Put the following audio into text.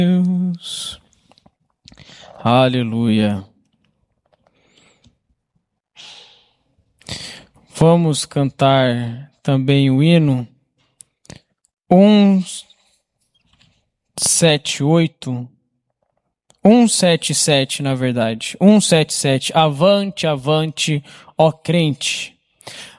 Deus. Aleluia. Vamos cantar também o hino 178, 177, na verdade. 177. Avante, avante, ó crente.